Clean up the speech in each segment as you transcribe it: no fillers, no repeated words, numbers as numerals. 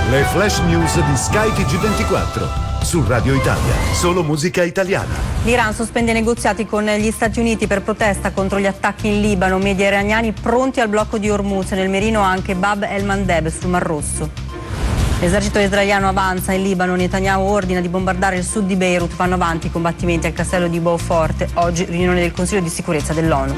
Le flash news di Sky TG24. Su Radio Italia, solo musica italiana. L'Iran sospende negoziati con gli Stati Uniti per protesta contro gli attacchi in Libano. Media iraniani pronti al blocco di Hormuz. Nel Merino anche Bab el-Mandeb sul Mar Rosso. L'esercito israeliano avanza in Libano. Netanyahu ordina di bombardare il sud di Beirut. Vanno avanti i combattimenti al castello di Beaufort. Oggi riunione del Consiglio di sicurezza dell'ONU.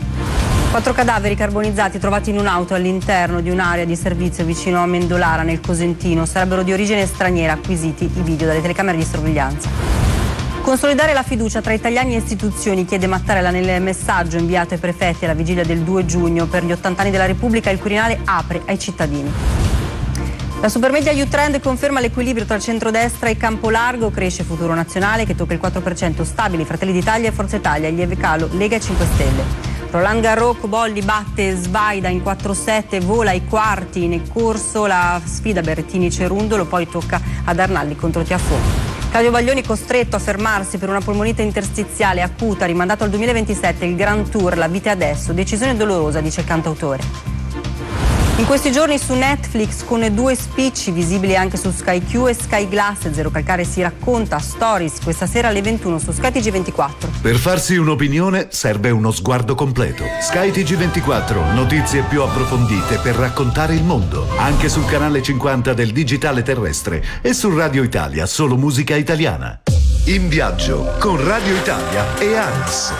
4 cadaveri carbonizzati trovati in un'auto all'interno di un'area di servizio vicino a Mendolara nel Cosentino. Sarebbero di origine straniera, acquisiti i video dalle telecamere di sorveglianza. Consolidare la fiducia tra italiani e istituzioni, chiede Mattarella nel messaggio inviato ai prefetti alla vigilia del 2 giugno. Per gli 80 anni della Repubblica il Quirinale apre ai cittadini. La Supermedia Youtrend conferma l'equilibrio tra centrodestra e Campolargo. Cresce Futuro Nazionale che tocca il 4%, stabili Fratelli d'Italia e Forza Italia, lieve calo Lega e 5 Stelle. Roland Garros, Cobolli batte Svaida in 4-7, vola ai quarti, in corso la sfida Berrettini-Cerundolo, poi tocca ad Arnaldi contro Tiafoe. Claudio Baglioni costretto a fermarsi per una polmonite interstiziale acuta, rimandato al 2027 il Grand Tour, la vita è adesso, decisione dolorosa, dice il cantautore. In questi giorni su Netflix con 2 spicci visibili anche su Sky Q e Sky Glass, Zero Calcare si racconta Stories questa sera alle 21 su Sky TG24. Per farsi un'opinione serve uno sguardo completo. Sky TG24, notizie più approfondite per raccontare il mondo, anche sul canale 50 del digitale terrestre e su Radio Italia, solo musica italiana. In viaggio con Radio Italia e ANS.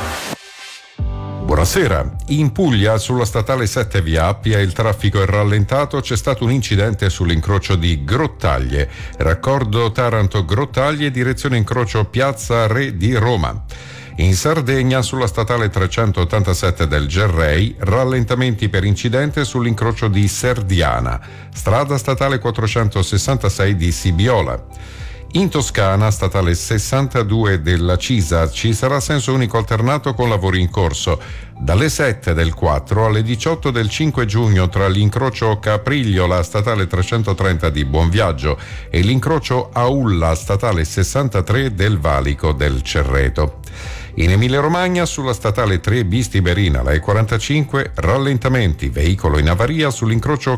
Buonasera. In Puglia, sulla statale 7 via Appia, il traffico è rallentato. C'è stato un incidente sull'incrocio di Grottaglie. Raccordo Taranto-Grottaglie, direzione incrocio Piazza Re di Roma. In Sardegna, sulla statale 387 del Gerrei, rallentamenti per incidente sull'incrocio di Serdiana. Strada statale 466 di Sibiola. In Toscana, statale 62 della Cisa, ci sarà senso unico alternato con lavori in corso. Dalle 7 del 4 alle 18 del 5 giugno tra l'incrocio Caprigliola, statale 330 di Buonviaggio, e l'incrocio Aulla, statale 63 del Valico del Cerreto. In Emilia-Romagna, sulla statale 3 Bistiberina, la E45, rallentamenti, veicolo in avaria sull'incrocio